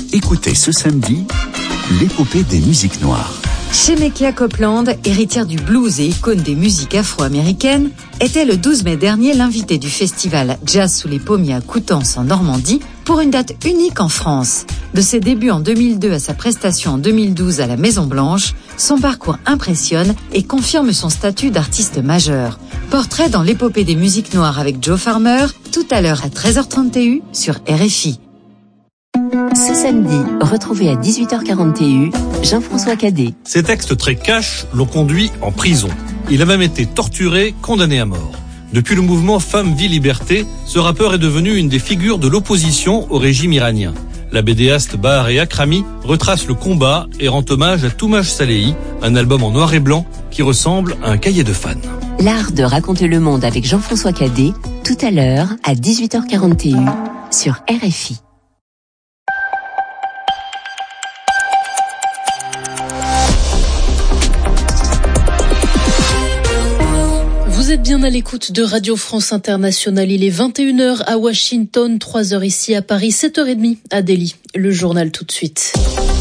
Écoutez ce samedi l'épopée des musiques noires. Shemekia Copeland, héritière du blues et icône des musiques afro-américaines, était le 12 mai dernier l'invitée du festival Jazz sous les pommiers à Coutances en Normandie pour une date unique en France. De ses débuts en 2002 à sa prestation en 2012 à la Maison Blanche, son parcours impressionne et confirme son statut d'artiste majeur. Portrait dans l'épopée des musiques noires avec Joe Farmer, tout à l'heure à 13h30 sur RFI. Ce samedi, retrouvez à 18h40 Jean-François Cadet. Ces textes très cash l'ont conduit en prison. Il a même été torturé, condamné à mort. Depuis le mouvement Femmes, Vie, Liberté, ce rappeur est devenu une des figures de l'opposition au régime iranien. La bédéaste Bahar et Akrami retrace le combat et rend hommage à Toumaj Salehi, un album en noir et blanc qui ressemble à un cahier de fans. L'art de raconter le monde avec Jean-François Cadet, tout à l'heure à 18h41 sur RFI. Vous êtes bien à l'écoute de Radio France Internationale. Il est 21h à Washington, 3h ici à Paris, 7h30 à Delhi. Le journal tout de suite.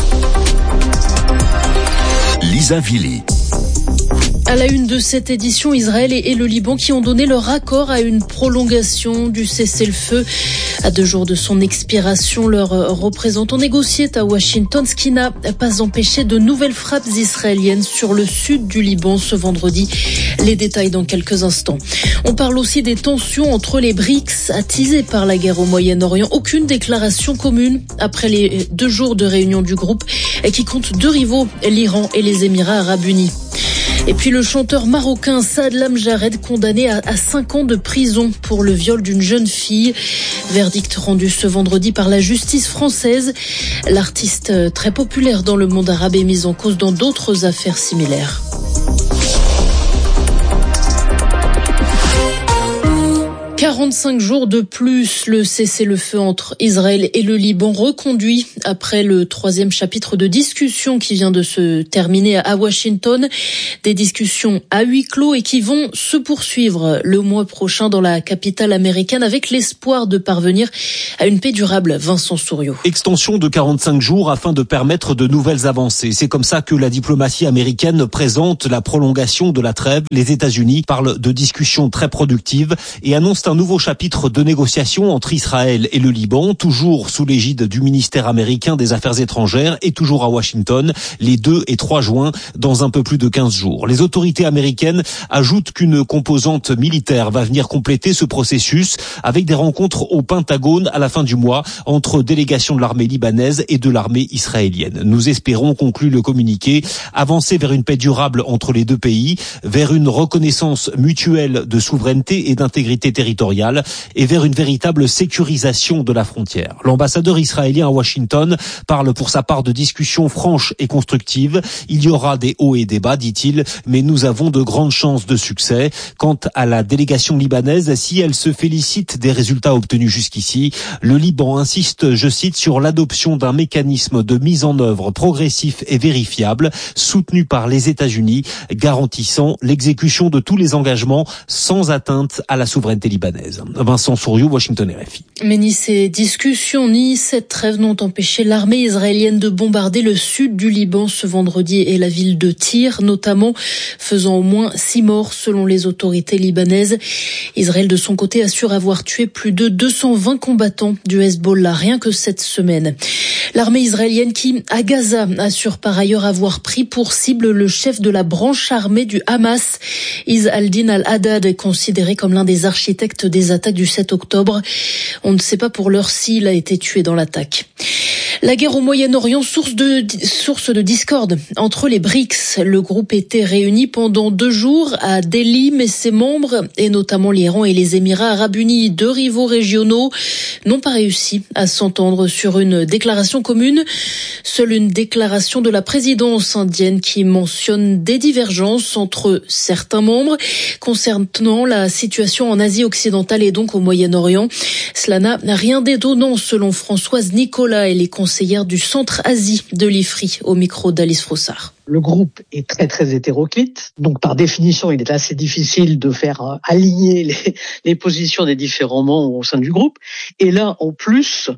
Lisa Vili. À la une de cette édition, Israël et le Liban qui ont donné leur accord à une prolongation du cessez-le-feu. À 2 jours de son expiration, leurs représentants négociaient à Washington, ce qui n'a pas empêché de nouvelles frappes israéliennes sur le sud du Liban ce vendredi. Les détails dans quelques instants. On parle aussi des tensions entre les BRICS attisées par la guerre au Moyen-Orient. Aucune déclaration commune après les 2 jours de réunion du groupe qui compte 2 rivaux, l'Iran et les Émirats arabes unis. Et puis le chanteur marocain Saad Lamjared condamné à 5 ans de prison pour le viol d'une jeune fille. Verdict rendu ce vendredi par la justice française. L'artiste très populaire dans le monde arabe est mis en cause dans d'autres affaires similaires. 45 jours de plus, le cessez-le-feu entre Israël et le Liban reconduit après le 3e chapitre de discussion qui vient de se terminer à Washington. Des discussions à huis clos et qui vont se poursuivre le mois prochain dans la capitale américaine avec l'espoir de parvenir à une paix durable. Vincent Souriau. Extension de 45 jours afin de permettre de nouvelles avancées. C'est comme ça que la diplomatie américaine présente la prolongation de la trêve. Les États-Unis parlent de discussions très productives et annoncent un nouveau chapitre de négociation entre Israël et le Liban, toujours sous l'égide du ministère américain des Affaires étrangères et toujours à Washington, les 2 et 3 juin, dans un peu plus de 15 jours. Les autorités américaines ajoutent qu'une composante militaire va venir compléter ce processus avec des rencontres au Pentagone à la fin du mois entre délégations de l'armée libanaise et de l'armée israélienne. Nous espérons, conclut le communiqué, avancer vers une paix durable entre les 2 pays, vers une reconnaissance mutuelle de souveraineté et d'intégrité territoriale et vers une véritable sécurisation de la frontière. L'ambassadeur israélien à Washington parle pour sa part de discussions franches et constructives. Il y aura des hauts et des bas, dit-il, mais nous avons de grandes chances de succès. Quant à la délégation libanaise, si elle se félicite des résultats obtenus jusqu'ici, le Liban insiste, je cite, sur l'adoption d'un mécanisme de mise en œuvre progressif et vérifiable, soutenu par les États-Unis, garantissant l'exécution de tous les engagements sans atteinte à la souveraineté libanaise. Vincent Souriau, Washington RFI. Mais ni ces discussions ni cette trêve n'ont empêché l'armée israélienne de bombarder le sud du Liban ce vendredi et la ville de Tyr, notamment, faisant au moins 6 morts selon les autorités libanaises. Israël de son côté assure avoir tué plus de 220 combattants du Hezbollah rien que cette semaine. L'armée israélienne qui, à Gaza, assure par ailleurs avoir pris pour cible le chef de la branche armée du Hamas. Izz al-Din al-Haddad est considéré comme l'un des architectes des attaques du 7 octobre. On ne sait pas pour l'heure s'il a été tué dans l'attaque. La guerre au Moyen-Orient, source de discorde entre les BRICS. Le groupe était réuni pendant 2 jours à Delhi, mais ses membres, et notamment l'Iran et les Émirats arabes unis, 2 rivaux régionaux, n'ont pas réussi à s'entendre sur une déclaration commune. Seule une déclaration de la présidence indienne qui mentionne des divergences entre certains membres concernant la situation en Asie occidentale et donc au Moyen-Orient. Cela n'a rien d'étonnant selon Françoise Nicolas, elle est conseillère du Centre Asie de l'IFRI au micro d'Alice Frossard. Le groupe est très très hétéroclite, donc par définition il est assez difficile de faire aligner les positions des différents membres au sein du groupe. Et là en plus,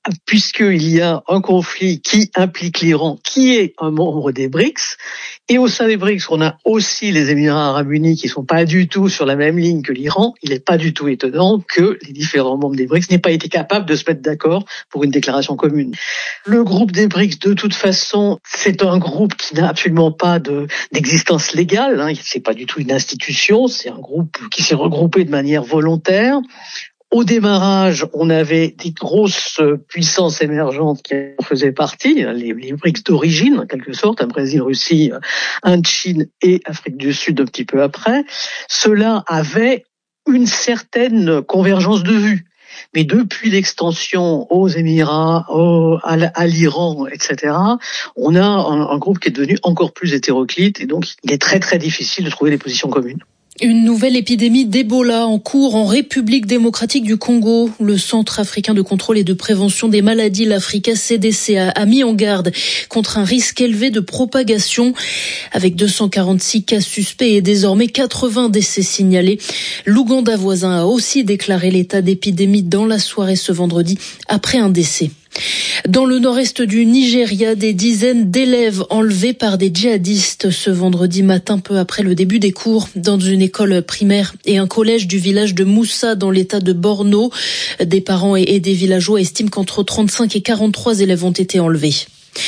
puisqu'il y a un conflit qui implique l'Iran, qui est un membre des BRICS, et au sein des BRICS, on a aussi les Émirats arabes unis qui sont pas du tout sur la même ligne que l'Iran. Il n'est pas du tout étonnant que les différents membres des BRICS n'aient pas été capables de se mettre d'accord pour une déclaration commune. Le groupe des BRICS, de toute façon, c'est un groupe qui n'a absolument pas d'existence légale, hein. C'est pas du tout une institution, c'est un groupe qui s'est regroupé de manière volontaire. Au démarrage, on avait des grosses puissances émergentes qui en faisaient partie, les BRICS d'origine, en quelque sorte, un Brésil, Russie, Inde, Chine et Afrique du Sud un petit peu après. Cela avait une certaine convergence de vues. Mais depuis l'extension aux Émirats, à l'Iran, etc., on a un groupe qui est devenu encore plus hétéroclite et donc il est très très difficile de trouver des positions communes. Une nouvelle épidémie d'Ebola en cours en République démocratique du Congo. Le Centre africain de contrôle et de prévention des maladies, l'Africa CDC, a mis en garde contre un risque élevé de propagation. Avec 246 cas suspects et désormais 80 décès signalés. L'Ouganda voisin a aussi déclaré l'état d'épidémie dans la soirée ce vendredi après un décès. Dans le nord-est du Nigeria, des dizaines d'élèves enlevés par des djihadistes ce vendredi matin, peu après le début des cours, dans une école primaire et un collège du village de Moussa dans l'état de Borno. Des parents et des villageois estiment qu'entre 35 et 43 élèves ont été enlevés.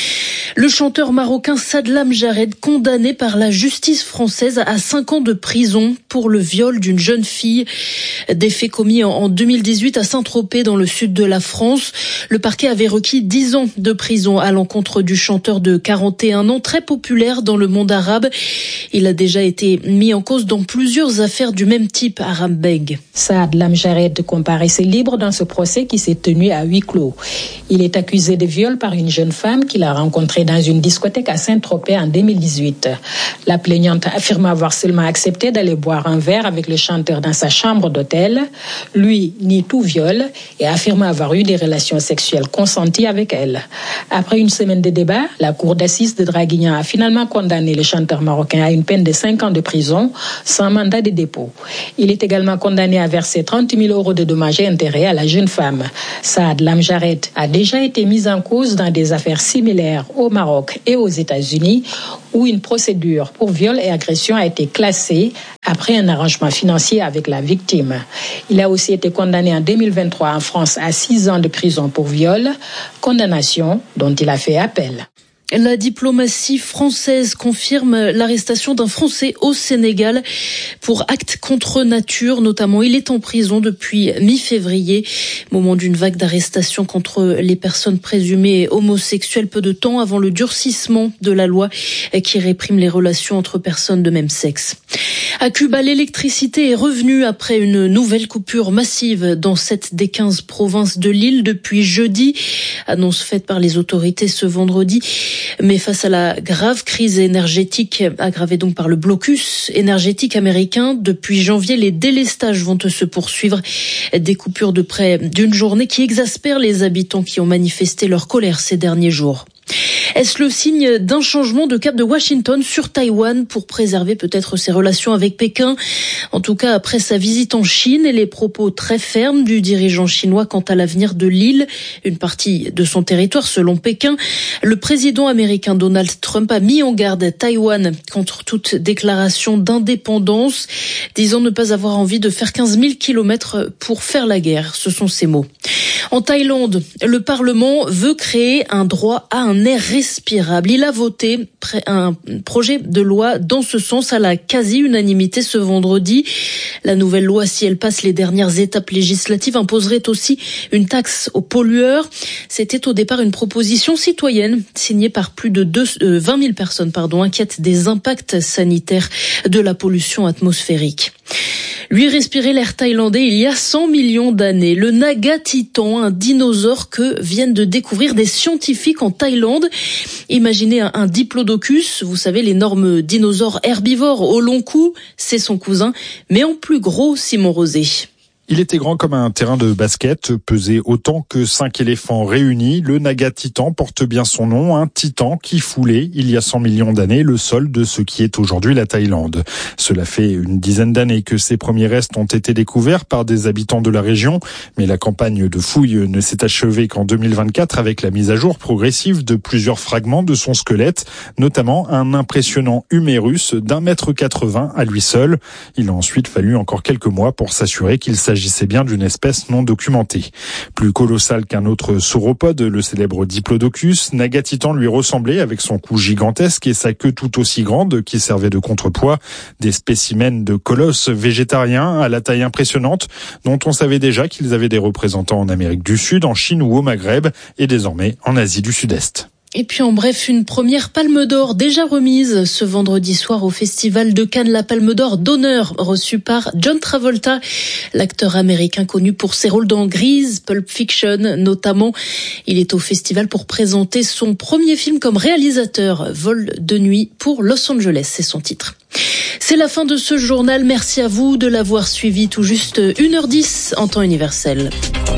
Le chanteur marocain Sadlam Jared, condamné par la justice française à 5 ans de prison pour le viol d'une jeune fille. Des faits commis en 2018 à Saint-Tropez dans le sud de la France. Le parquet avait requis 10 ans de prison à l'encontre du chanteur de 41 ans, très populaire dans le monde arabe. Il a déjà été mis en cause dans plusieurs affaires du même type à Rambeg. Sadlam Jared comparaissait libre dans ce procès qui s'est tenu à huis clos. Il est accusé de viol par une jeune femme qu'il a rencontrée dans une discothèque à Saint-Tropez en 2018. La plaignante affirme avoir seulement accepté d'aller boire un verre avec le chanteur dans sa chambre d'hôtel. Lui nie tout viol et affirme avoir eu des relations sexuelles consenties avec elle. Après une semaine de débat, la cour d'assises de Draguignan a finalement condamné le chanteur marocain à une peine de 5 ans de prison sans mandat de dépôt. Il est également condamné à verser 30 000 € de dommages et intérêts à la jeune femme. Sadlam Jared a déjà été mis en cause dans des affaires similaires au Maroc et aux États-Unis, où une procédure pour viol et agression a été classée après un arrangement financier avec la victime. Il a aussi été condamné en 2023 en France à 6 ans de prison pour viol, condamnation dont il a fait appel. La diplomatie française confirme l'arrestation d'un Français au Sénégal pour actes contre nature. Notamment, il est en prison depuis mi-février, moment d'une vague d'arrestations contre les personnes présumées homosexuelles peu de temps avant le durcissement de la loi qui réprime les relations entre personnes de même sexe. À Cuba, l'électricité est revenue après une nouvelle coupure massive dans 7 des 15 provinces de l'île depuis jeudi. Annonce faite par les autorités ce vendredi. Mais face à la grave crise énergétique aggravée donc par le blocus énergétique américain, depuis janvier, les délestages vont se poursuivre. Des coupures de près d'une journée qui exaspèrent les habitants qui ont manifesté leur colère ces derniers jours. Est-ce le signe d'un changement de cap de Washington sur Taïwan pour préserver peut-être ses relations avec Pékin? En tout cas, après sa visite en Chine et les propos très fermes du dirigeant chinois quant à l'avenir de l'île, une partie de son territoire selon Pékin, le président américain Donald Trump a mis en garde Taïwan contre toute déclaration d'indépendance, disant ne pas avoir envie de faire 15 000 kilomètres pour faire la guerre. Ce sont ses mots. En Thaïlande, le Parlement veut créer un droit à un air respirable. Il a voté un projet de loi dans ce sens à la quasi-unanimité ce vendredi. La nouvelle loi, si elle passe les dernières étapes législatives, imposerait aussi une taxe aux pollueurs. C'était au départ une proposition citoyenne signée par plus de 20 000 personnes inquiètes des impacts sanitaires de la pollution atmosphérique. Lui respirait l'air thaïlandais il y a 100 millions d'années. Le Naga Titan, un dinosaure que viennent de découvrir des scientifiques en Thaïlande. Imaginez un diplodocus, vous savez, l'énorme dinosaure herbivore au long cou, c'est son cousin, mais en plus gros, Simon Rosé. Il était grand comme un terrain de basket, pesait autant que 5 éléphants réunis. Le Naga Titan porte bien son nom, un titan qui foulait, il y a 100 millions d'années, le sol de ce qui est aujourd'hui la Thaïlande. Cela fait une dizaine d'années que ces premiers restes ont été découverts par des habitants de la région, mais la campagne de fouilles ne s'est achevée qu'en 2024 avec la mise à jour progressive de plusieurs fragments de son squelette, notamment un impressionnant humérus d'1,80 m à lui seul. Il a ensuite fallu encore quelques mois pour s'assurer qu'il s'agissait bien d'une espèce non documentée. Plus colossal qu'un autre sauropode, le célèbre Diplodocus, Naga Titan lui ressemblait avec son cou gigantesque et sa queue tout aussi grande qui servait de contrepoids. Des spécimens de colosses végétariens à la taille impressionnante dont on savait déjà qu'ils avaient des représentants en Amérique du Sud, en Chine ou au Maghreb et désormais en Asie du Sud-Est. Et puis en bref, une première Palme d'Or déjà remise ce vendredi soir au Festival de Cannes, la Palme d'Or d'honneur reçue par John Travolta, l'acteur américain connu pour ses rôles dans Grease, Pulp Fiction notamment. Il est au festival pour présenter son premier film comme réalisateur, Vol de nuit pour Los Angeles, c'est son titre. C'est la fin de ce journal, merci à vous de l'avoir suivi, tout juste 1h10 en temps universel.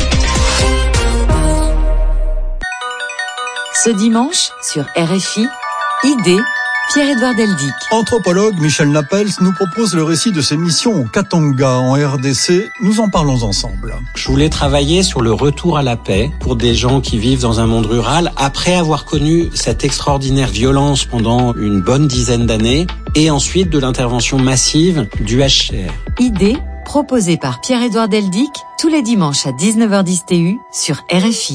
Ce dimanche, sur RFI, Idée, Pierre-Édouard Deldic. Anthropologue Michel Napels nous propose le récit de ses missions au Katanga, en RDC. Nous en parlons ensemble. Je voulais travailler sur le retour à la paix pour des gens qui vivent dans un monde rural après avoir connu cette extraordinaire violence pendant une bonne dizaine d'années et ensuite de l'intervention massive du HCR. Idée, proposée par Pierre-Édouard Deldic, tous les dimanches à 19h10 TU sur RFI.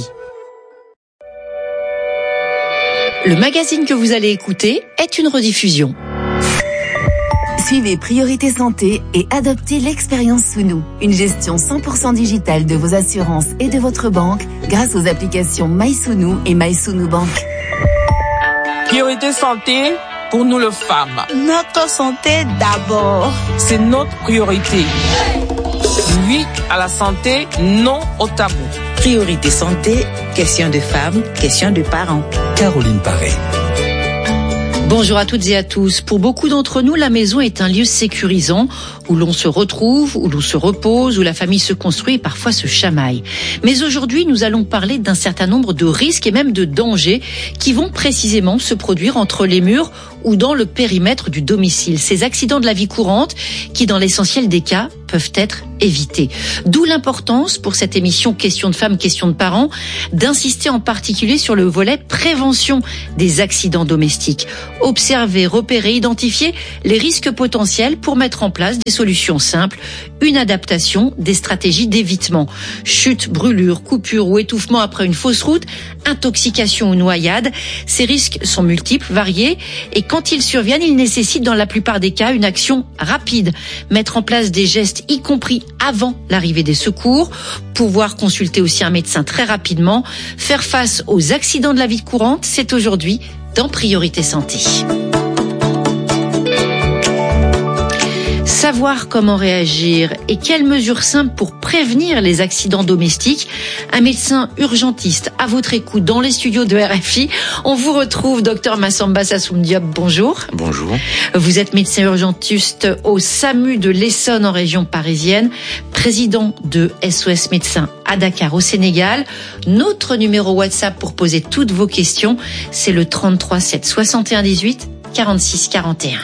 Le magazine que vous allez écouter est une rediffusion. Suivez Priorité Santé et adoptez l'expérience Sounou, une gestion 100% digitale de vos assurances et de votre banque grâce aux applications MySounou et MySounou Bank. Priorité Santé pour nous les femmes. Notre santé d'abord. C'est notre priorité. Oui à la santé, non au tabou. Priorité Santé, question de femmes, question de parents. Caroline Paré. Bonjour à toutes et à tous. Pour beaucoup d'entre nous, la maison est un lieu sécurisant où l'on se retrouve, où l'on se repose, où la famille se construit et parfois se chamaille. Mais aujourd'hui, nous allons parler d'un certain nombre de risques et même de dangers qui vont précisément se produire entre les murs ou dans le périmètre du domicile. Ces accidents de la vie courante qui, dans l'essentiel des cas, peuvent être évités. D'où l'importance pour cette émission Question de femmes, question de parents, d'insister en particulier sur le volet prévention des accidents domestiques. Observer, repérer, identifier les risques potentiels pour mettre en place des solutions simples, une adaptation des stratégies d'évitement. Chute, brûlure, coupure ou étouffement après une fausse route, intoxication ou noyade, ces risques sont multiples, variés et quand ils surviennent, ils nécessitent dans la plupart des cas une action rapide. Mettre en place des gestes, y compris avant l'arrivée des secours, pouvoir consulter aussi un médecin très rapidement, faire face aux accidents de la vie courante, c'est aujourd'hui dans Priorité Santé. Savoir comment réagir et quelles mesures simples pour prévenir les accidents domestiques. Un médecin urgentiste à votre écoute dans les studios de RFI. On vous retrouve, docteur Massamba Sassoum Diop. Bonjour. Bonjour. Vous êtes médecin urgentiste au SAMU de l'Essonne en région parisienne, président de SOS Médecins à Dakar au Sénégal. Notre numéro WhatsApp pour poser toutes vos questions, c'est le 33 7 61 18 46 41.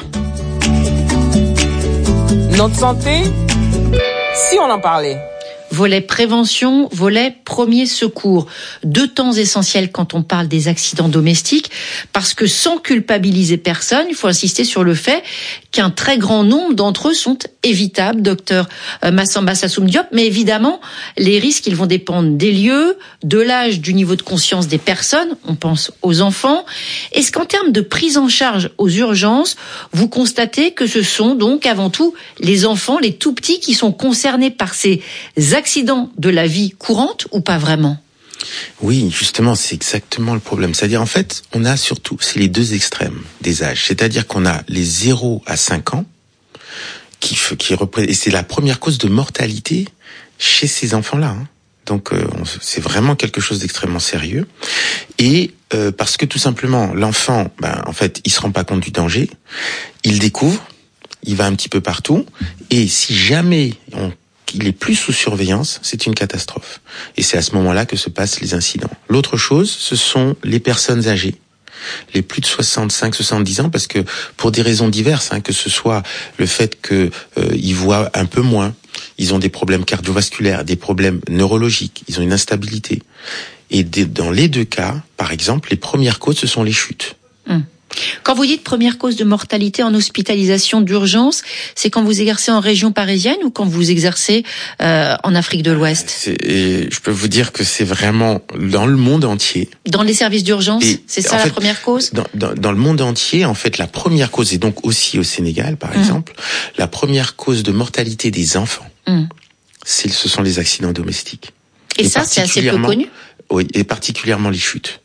Notre santé, si on en parlait. Volet prévention, volet premier secours. Deux temps essentiels quand on parle des accidents domestiques, parce que sans culpabiliser personne, il faut insister sur le fait qu'un très grand nombre d'entre eux sont évitables, docteur Massamba Sassoum Diop, mais évidemment, les risques, ils vont dépendre des lieux, de l'âge, du niveau de conscience des personnes, on pense aux enfants. Est-ce qu'en termes de prise en charge aux urgences, vous constatez que ce sont donc avant tout les enfants, les tout petits qui sont concernés par ces accidents de la vie courante ou pas vraiment ? Oui, justement, c'est exactement le problème. C'est-à-dire, en fait, on a surtout, c'est les deux extrêmes des âges. C'est-à-dire qu'on a les 0 à 5 ans, qui et c'est la première cause de mortalité chez ces enfants-là. Donc, c'est vraiment quelque chose d'extrêmement sérieux. Et parce que tout simplement, l'enfant, en fait, il se rend pas compte du danger, il découvre, il va un petit peu partout, et si jamais on qu'il est plus sous surveillance, c'est une catastrophe. Et c'est à ce moment-là que se passent les incidents. L'autre chose, ce sont les personnes âgées. Les plus de 65-70 ans, parce que pour des raisons diverses, que ce soit le fait ils voient un peu moins, ils ont des problèmes cardiovasculaires, des problèmes neurologiques, ils ont une instabilité. Et dans les deux cas, par exemple, les premières causes, ce sont les chutes. Quand vous dites première cause de mortalité en hospitalisation d'urgence, c'est quand vous exercez en région parisienne ou quand vous exercez en Afrique de l'Ouest? Je peux vous dire que c'est vraiment dans le monde entier. Dans les services d'urgence, c'est ça la première cause? Dans le monde entier, en fait, la première cause, et donc aussi au Sénégal, par exemple, la première cause de mortalité des enfants, ce sont les accidents domestiques. Et ça, c'est assez peu connu? Oui, et particulièrement les chutes.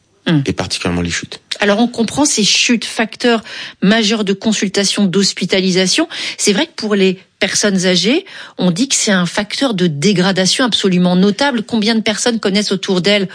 Alors on comprend ces chutes, facteurs majeurs de consultation, d'hospitalisation. C'est vrai que pour les personnes âgées, on dit que c'est un facteur de dégradation absolument notable. Combien de personnes connaissent autour d'eux,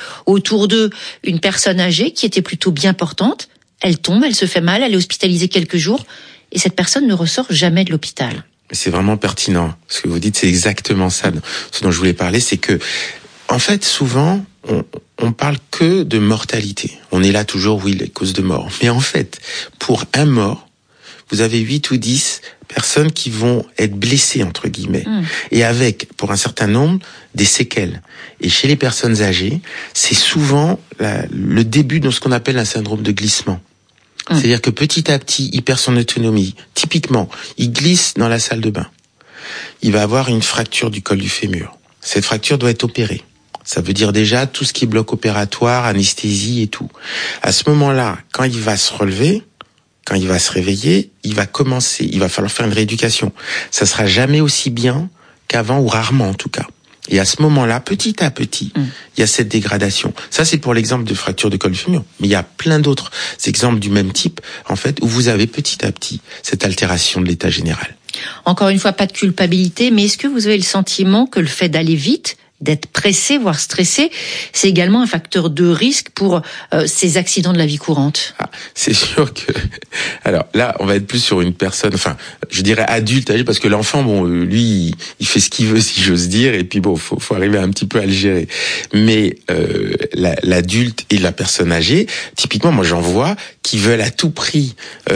une personne âgée qui était plutôt bien portante? Elle tombe, elle se fait mal, elle est hospitalisée quelques jours et cette personne ne ressort jamais de l'hôpital. C'est vraiment pertinent. Ce que vous dites, c'est exactement ça. Ce dont je voulais parler, c'est que, en fait, souvent, on parle que de mortalité. On est là toujours, oui, les causes de mort. Mais en fait, pour un mort, vous avez 8 ou 10 personnes qui vont être blessées, entre guillemets. Et avec, pour un certain nombre, des séquelles. Et chez les personnes âgées, c'est souvent le début de ce qu'on appelle un syndrome de glissement. C'est-à-dire que petit à petit, il perd son autonomie. Typiquement, il glisse dans la salle de bain. Il va avoir une fracture du col du fémur. Cette fracture doit être opérée. Ça veut dire déjà tout ce qui est bloc opératoire, anesthésie et tout. À ce moment-là, quand il va se relever, quand il va se réveiller, il va falloir faire une rééducation. Ça sera jamais aussi bien qu'avant, ou rarement en tout cas. Et à ce moment-là, petit à petit, il y a cette dégradation. Ça, c'est pour l'exemple de fracture de col du fémur. Mais il y a plein d'autres exemples du même type, en fait, où vous avez petit à petit cette altération de l'état général. Encore une fois, pas de culpabilité, mais est-ce que vous avez le sentiment que le fait d'aller vite, d'être pressé, voire stressé, c'est également un facteur de risque pour ces accidents de la vie courante? C'est sûr que... Alors là, on va être plus sur une personne, je dirais adulte, âgée, parce que l'enfant, lui, il fait ce qu'il veut, si j'ose dire, et puis faut arriver un petit peu à le gérer. Mais l'adulte et la personne âgée, typiquement, moi j'en vois qui veulent à tout prix,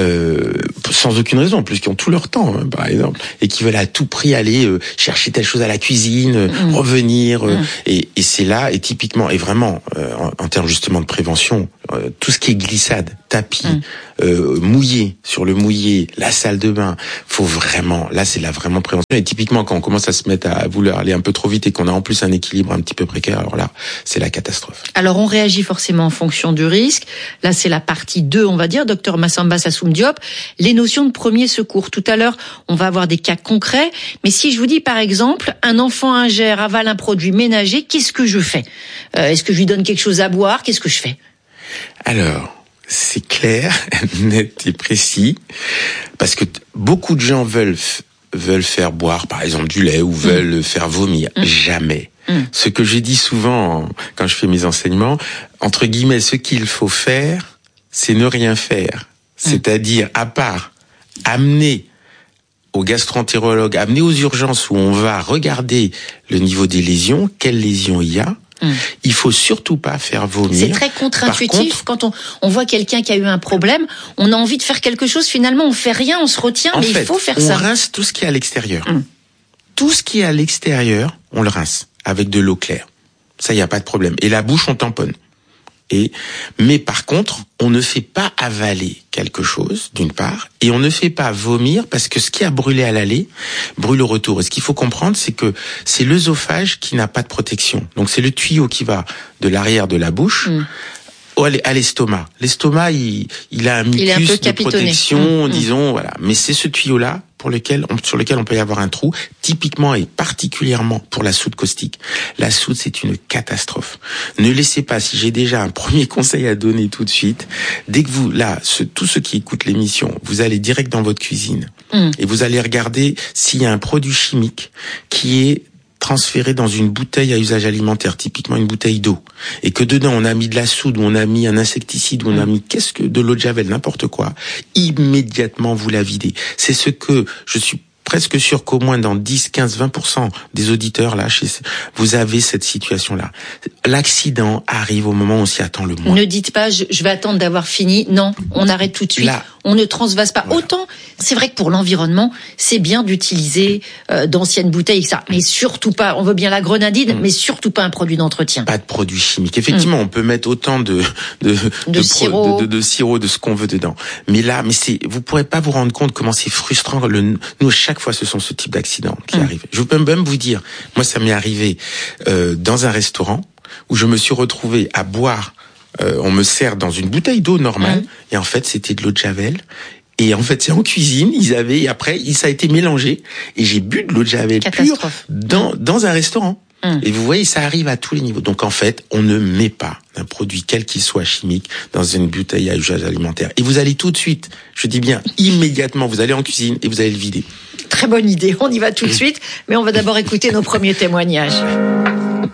sans aucune raison, en plus qui ont tout leur temps, par exemple, et qui veulent à tout prix aller chercher telle chose à la cuisine, revenir. Et c'est là, et typiquement, et vraiment, en termes justement de prévention, tout ce qui est glissade, tapis, mouillé, sur le mouillé, la salle de bain, faut vraiment, là c'est la vraiment prévention. Et typiquement, quand on commence à se mettre à vouloir aller un peu trop vite et qu'on a en plus un équilibre un petit peu précaire, alors là, c'est la catastrophe. Alors on réagit forcément en fonction du risque. Là c'est la partie 2, on va dire, Dr Massamba Sassoum Diop, les notions de premier secours. Tout à l'heure, on va avoir des cas concrets, mais si je vous dis par exemple, un enfant ingère, avale un produit ménager, qu'est-ce que je fais? Est-ce que je lui donne quelque chose à boire? Qu'est-ce que je fais? Alors, c'est clair, net et précis, parce que beaucoup de gens veulent faire boire, par exemple, du lait ou veulent faire vomir. Jamais. Ce que je dis souvent quand je fais mes enseignements, entre guillemets, ce qu'il faut faire, c'est ne rien faire. C'est-à-dire, à part amener au gastro-entérologue, amener aux urgences où on va regarder le niveau des lésions, quelles lésions il y a. Il faut surtout pas faire vomir. C'est très contre-intuitif. Quand on voit quelqu'un qui a eu un problème, on a envie de faire quelque chose, finalement on fait rien, on se retient, mais il faut faire ça. On rince tout ce qui est à l'extérieur. Tout ce qui est à l'extérieur, on le rince avec de l'eau claire. Ça, il n'y a pas de problème. Et la bouche, on tamponne. Mais par contre, on ne fait pas avaler quelque chose, d'une part, et on ne fait pas vomir parce que ce qui a brûlé à l'aller brûle au retour. Et ce qu'il faut comprendre, c'est que c'est l'œsophage qui n'a pas de protection. Donc c'est le tuyau qui va de l'arrière de la bouche à l'estomac. L'estomac, il a un mucus de protection, disons, voilà. Mais c'est ce tuyau-là sur lequel on peut y avoir un trou, typiquement et particulièrement pour la soude caustique. La soude, c'est une catastrophe. Ne laissez pas, si j'ai déjà un premier conseil à donner tout de suite, dès que tous ceux qui écoutent l'émission, vous allez direct dans votre cuisine et vous allez regarder s'il y a un produit chimique qui est transféré dans une bouteille à usage alimentaire, typiquement une bouteille d'eau, et que dedans on a mis de la soude, ou on a mis un insecticide, ou on a mis de l'eau de javel, n'importe quoi, immédiatement vous la videz. C'est ce que je suis presque sûr qu'au moins dans 10, 15, 20% des auditeurs là, vous avez cette situation-là. L'accident arrive au moment où on s'y attend le moins. Ne dites pas, je vais attendre d'avoir fini. Non, on arrête tout de suite. Là, on ne transvase pas. Voilà. Autant, c'est vrai que pour l'environnement, c'est bien d'utiliser d'anciennes bouteilles, etc. Mais surtout pas, on veut bien la grenadine, mais surtout pas un produit d'entretien. Pas de produits chimiques. Effectivement, on peut mettre autant de sirop, de ce qu'on veut dedans. Mais là, vous pourrez pas vous rendre compte comment c'est frustrant. Nous, chaque fois, ce sont ce type d'accidents qui arrivent. Je peux même vous dire, moi, ça m'est arrivé dans un restaurant où je me suis retrouvé à boire. On me sert dans une bouteille d'eau normale, et en fait, c'était de l'eau de Javel. Et en fait, c'est en cuisine, après, ça a été mélangé, et j'ai bu de l'eau de Javel pure dans un restaurant. Et vous voyez, ça arrive à tous les niveaux. Donc en fait, on ne met pas un produit, quel qu'il soit chimique, dans une bouteille à usage alimentaire. Et vous allez tout de suite, je dis bien immédiatement, vous allez en cuisine et vous allez le vider. Très bonne idée, on y va tout de suite, mais on va d'abord écouter nos premiers témoignages.